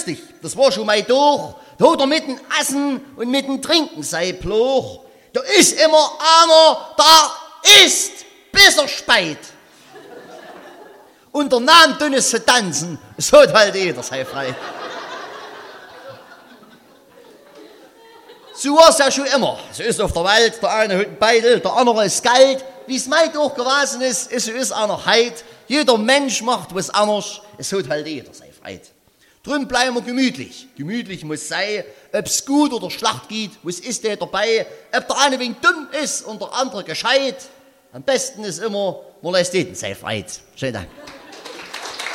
plötzlich, das war schon mal durch, da hat er mit dem Essen und mit dem Trinken sei Pluch. Da ist immer einer, da ist, bis er speit. Und der Name dünnes zu tanzen, so hat halt jeder sei frei. So war es ja schon immer. So ist auf der Welt, der eine hat einen Beitel, der andere ist Geld. Wie es meint auch gewesen ist, so ist einer heit. Jeder Mensch macht was anderes, es hat halt jeder sei frei. Drum bleiben wir gemütlich. Gemütlich muss sein, ob es gut oder schlecht geht, was ist der dabei, ob der eine wegen dumm ist und der andere gescheit. Am besten ist immer, man lässt jeden sei frei. Schönen Dank.